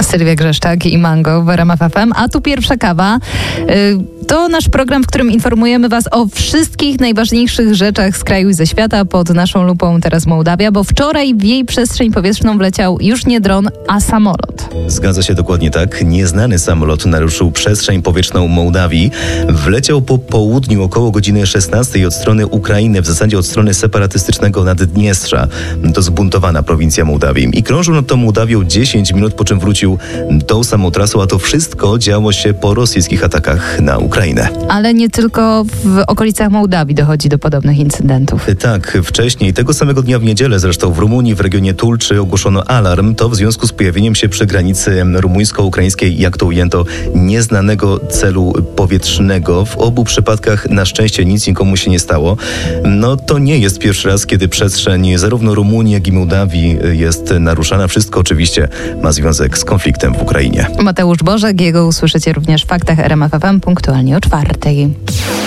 Sylwia Grzeszczak i Mango w RMF FM, a tu pierwsza kawa. To nasz program, w którym informujemy Was o wszystkich najważniejszych rzeczach z kraju i ze świata. Pod naszą lupą teraz Mołdawia, bo wczoraj w jej przestrzeń powietrzną wleciał już nie dron, a samolot. Zgadza się dokładnie tak. Nieznany samolot naruszył przestrzeń powietrzną Mołdawii. Wleciał po południu około godziny 16 od strony Ukrainy, w zasadzie od strony separatystycznego Naddniestrza. To zbuntowana prowincja Mołdawii. I krążył nad tą Mołdawią 10 minut, po czym wrócił tą samą trasą, a to wszystko działo się po rosyjskich atakach na Ukrainę. Ale nie tylko w okolicach Mołdawii dochodzi do podobnych incydentów. Tak, wcześniej, tego samego dnia w niedzielę zresztą w Rumunii, w regionie Tulczy ogłoszono alarm. To w związku z pojawieniem się przy granicy rumuńsko-ukraińskiej, jak to ujęto, nieznanego celu powietrznego. W obu przypadkach na szczęście nic nikomu się nie stało. No to nie jest pierwszy raz, kiedy przestrzeń zarówno Rumunii, jak i Mołdawii jest naruszana. Wszystko oczywiście ma związek z konfliktem w Ukrainie. Mateusz Bożek, jego usłyszycie również w Faktach RMF FM punktualnie o 4:00.